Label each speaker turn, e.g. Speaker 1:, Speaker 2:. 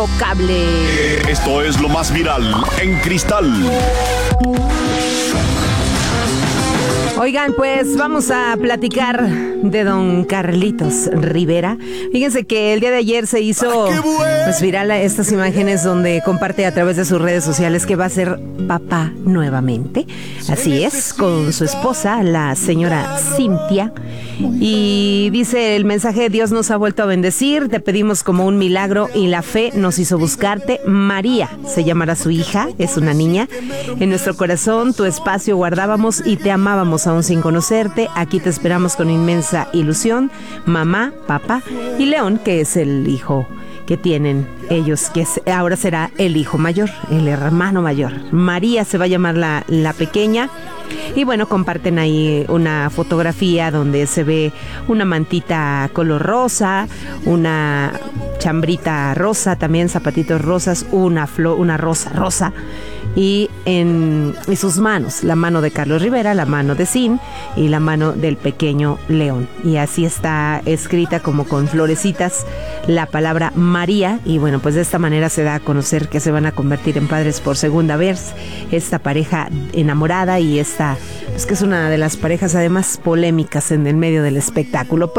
Speaker 1: Intocable.
Speaker 2: Esto es lo más viral en Cristal.
Speaker 1: Oigan, pues vamos a platicar de don Carlitos Rivera. Fíjense que el día de ayer se hizo pues viral estas imágenes donde comparte a través de sus redes sociales que va a ser papá nuevamente. Así es, con su esposa, la señora Cintia. Y dice el mensaje: Dios nos ha vuelto a bendecir, te pedimos como un milagro y la fe nos hizo buscarte. María se llamará su hija, es una niña. En nuestro corazón tu espacio guardábamos y te amábamos aún sin conocerte. Aquí te esperamos con inmensa ilusión. Mamá, papá y León, que es el hijo que tienen ellos, que ahora será el hijo mayor, el hermano mayor. María se va a llamar la pequeña. Y bueno, comparten ahí una fotografía donde se ve una mantita color rosa, una chambrita rosa, también zapatitos rosas, una flor, una rosa rosa. Y en sus manos, la mano de Carlos Rivera, la mano de Sin y la mano del pequeño León. Y así está escrita como con florecitas la palabra María. Y bueno, pues de esta manera se da a conocer que se van a convertir en padres por segunda vez esta pareja enamorada y esta, pues que es una de las parejas además polémicas en el medio del espectáculo.